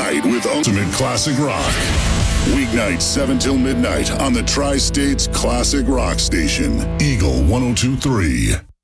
Night with Ultimate Classic Rock. Weeknights 7 till midnight on the Tri-States Classic Rock Station, Eagle 102.3.